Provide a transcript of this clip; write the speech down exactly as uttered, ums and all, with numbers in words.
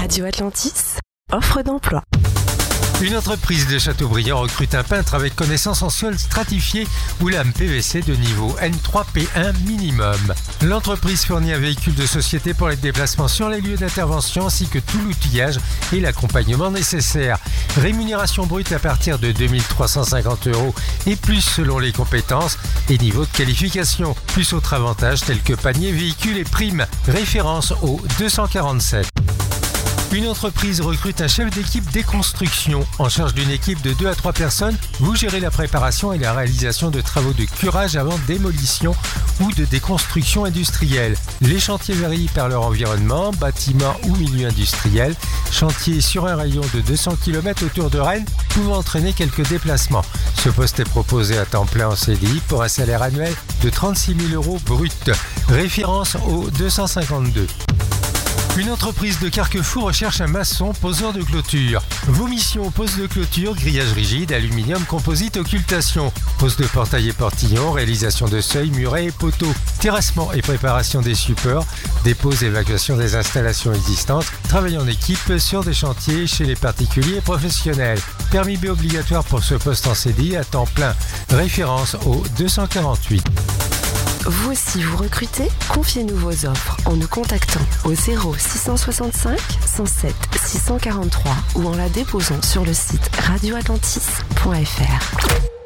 Radio Atlantis, offre d'emploi. Une entreprise de Châteaubriand recrute un peintre avec connaissance en sol stratifié ou lame P V C de niveau N trois P un minimum. L'entreprise fournit un véhicule de société pour les déplacements sur les lieux d'intervention ainsi que tout l'outillage et l'accompagnement nécessaire. Rémunération brute à partir de deux mille trois cent cinquante euros et plus selon les compétences et niveau de qualification. Plus autres avantages tels que panier, véhicule et primes. Référence au deux cent quarante-sept. Une entreprise recrute un chef d'équipe déconstruction. En charge d'une équipe de deux à trois personnes, vous gérez la préparation et la réalisation de travaux de curage avant démolition ou de déconstruction industrielle. Les chantiers varient par leur environnement, bâtiments ou milieu industriel. Chantier sur un rayon de deux cents kilomètres autour de Rennes, pouvant entraîner quelques déplacements. Ce poste est proposé à temps plein en C D I pour un salaire annuel de trente-six mille euros brut. Référence au deux cent cinquante-deux. Une entreprise de Carquefou recherche un maçon poseur de clôture. Vos missions: pose de clôture, grillage rigide, aluminium, composite, occultation, pose de portail et portillon, réalisation de seuils, murets et poteaux, terrassement et préparation des supports, dépose et évacuation des installations existantes, travail en équipe sur des chantiers chez les particuliers et professionnels. Permis B obligatoire pour ce poste en C D I à temps plein. Référence au deux cent quarante-huit. Vous aussi vous recrutez? Confiez-nous vos offres en nous contactant au zéro six cent soixante-cinq cent sept six cent quarante-trois ou en la déposant sur le site radio atlantis point f r.